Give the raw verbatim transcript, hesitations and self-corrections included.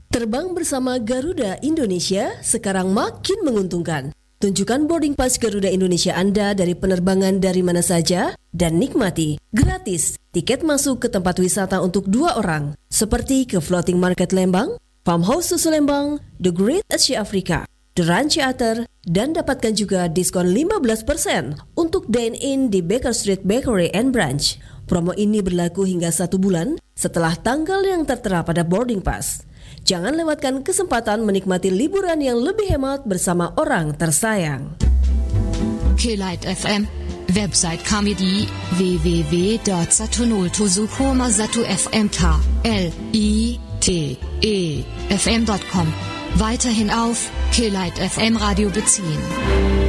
Terbang bersama Garuda Indonesia sekarang makin menguntungkan. Tunjukkan boarding pass Garuda Indonesia Anda dari penerbangan dari mana saja dan nikmati gratis tiket masuk ke tempat wisata untuk dua orang seperti ke Floating Market Lembang, Farmhouse Susu Lembang, The Great Asia Africa, The Ranch Theater, dan dapatkan juga diskon lima belas persen untuk dine-in di Baker Street Bakery and Brunch. Promo ini berlaku hingga satu bulan setelah tanggal yang tertera pada boarding pass. Jangan lewatkan kesempatan menikmati liburan yang lebih hemat bersama orang tersayang. K-Light F M, Website kami di w w w dot satunultuzukoma satu f m k l i t e f m dot com. Weiterhin auf K-Light F M Radio beziehen.